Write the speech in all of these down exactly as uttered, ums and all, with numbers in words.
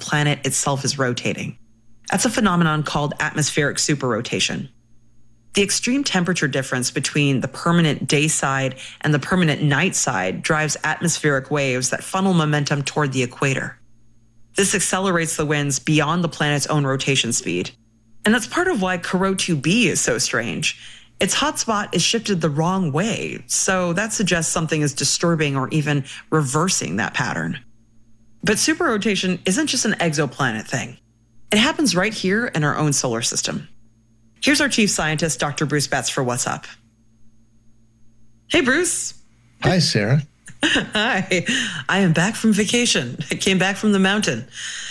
planet itself is rotating. That's a phenomenon called atmospheric superrotation. The extreme temperature difference between the permanent day side and the permanent night side drives atmospheric waves that funnel momentum toward the equator. This accelerates the winds beyond the planet's own rotation speed. And that's part of why Corot two b is so strange. Its hotspot is shifted the wrong way, so that suggests something is disturbing or even reversing that pattern. But superrotation isn't just an exoplanet thing. It happens right here in our own solar system. Here's our chief scientist, Doctor Bruce Betts, for What's Up. Hey, Bruce. Hi, Sarah. Hi. I am back from vacation. I came back from the mountain.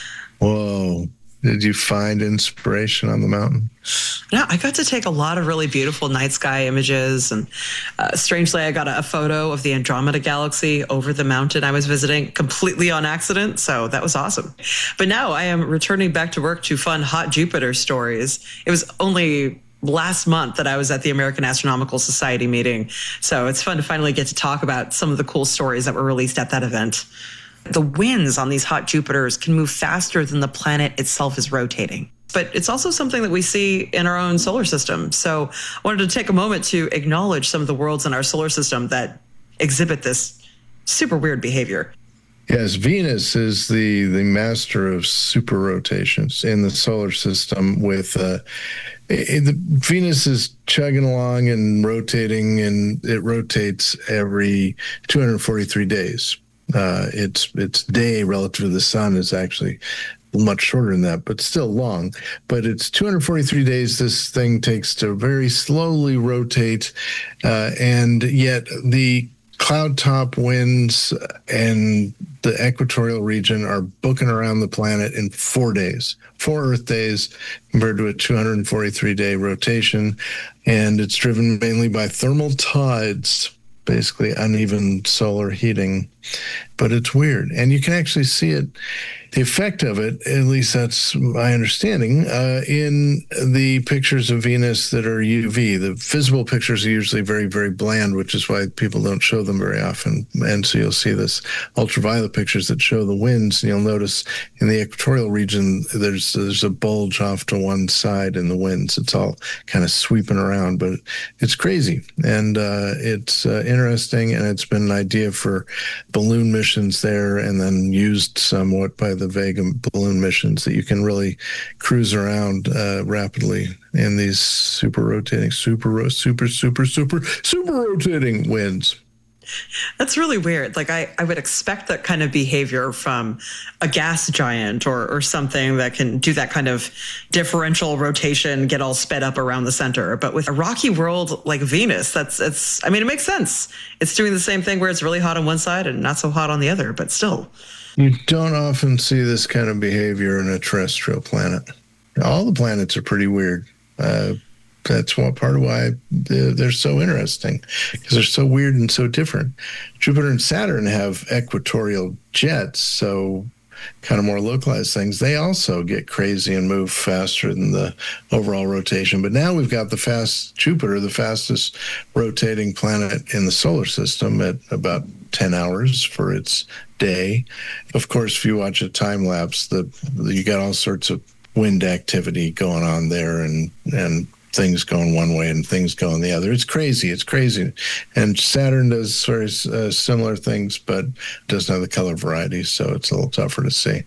Whoa. Did you find inspiration on the mountain? No, I got to take a lot of really beautiful night sky images. And uh, strangely, I got a, a photo of the Andromeda Galaxy over the mountain I was visiting completely on accident. So that was awesome. But now I am returning back to work to fun hot Jupiter stories. It was only last month that I was at the American Astronomical Society meeting. So it's fun to finally get to talk about some of the cool stories that were released at that event. The winds on these hot Jupiters can move faster than the planet itself is rotating. But it's also something that we see in our own solar system. So I wanted to take a moment to acknowledge some of the worlds in our solar system that exhibit this super weird behavior. Yes, Venus is the, the master of super rotations in the solar system with uh, it, the, Venus is chugging along and rotating, and it rotates every two hundred forty-three days. Uh, its its day relative to the sun is actually much shorter than that, but still long. But it's two hundred forty-three days this thing takes to very slowly rotate, uh, and yet the cloud top winds and the equatorial region are booking around the planet in four days, four Earth days compared to a two hundred forty-three day rotation. And it's driven mainly by thermal tides, basically uneven solar heating. But it's weird. And you can actually see it, the effect of it, at least that's my understanding, uh, in the pictures of Venus that are U V. The visible pictures are usually very, very bland, which is why people don't show them very often. And so you'll see this ultraviolet pictures that show the winds. And you'll notice in the equatorial region, there's there's a bulge off to one side in the winds. It's all kind of sweeping around, but it's crazy. And uh, it's uh, interesting, and it's been an idea for balloon missions there, and then used somewhat by the Vega balloon missions, that you can really cruise around uh, rapidly in these super rotating, super, super, super, super, super rotating winds. That's really weird. Like I, I would expect that kind of behavior from a gas giant or, or something that can do that kind of differential rotation, get all sped up around the center. But with a rocky world like Venus, that's, it's, I mean, it makes sense. It's doing the same thing where it's really hot on one side and not so hot on the other, but still. You don't often see this kind of behavior in a terrestrial planet. All the planets are pretty weird. Uh, That's one part of why they're so interesting, because they're so weird and so different. Jupiter and Saturn have equatorial jets, so kind of more localized things. They also get crazy and move faster than the overall rotation. But now we've got the fast Jupiter, the fastest rotating planet in the solar system, at about ten hours for its day. Of course, if you watch a time lapse, the you got all sorts of wind activity going on there, and and things going one way and things going the other. It's crazy. It's crazy. And Saturn does very uh, similar things, but doesn't have the color variety, so it's a little tougher to see.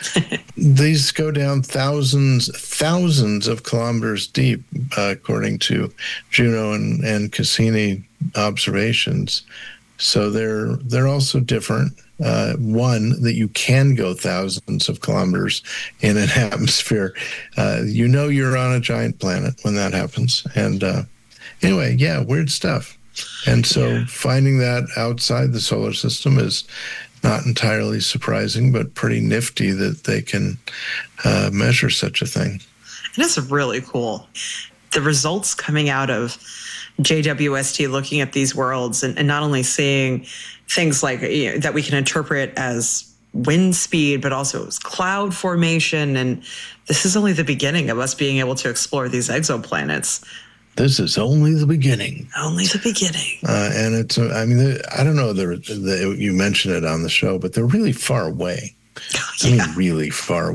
These go down thousands, thousands of kilometers deep, uh, according to Juno and, and Cassini observations. So they're they're also different. Uh, one, that you can go thousands of kilometers in an atmosphere. Uh, you know you're on a giant planet when that happens. And uh, anyway, yeah, weird stuff. And so yeah. Finding that outside the solar system is not entirely surprising, but pretty nifty that they can uh, measure such a thing. And it's really cool. The results coming out of J W S T looking at these worlds and, and not only seeing things like, you know, that we can interpret as wind speed, but also as cloud formation. And this is only the beginning of us being able to explore these exoplanets. This is only the beginning. Only the beginning. Uh, and it's, uh, I mean, I don't know, they're, they, you mentioned it on the show, but they're really far away. Yeah. I mean, really far away.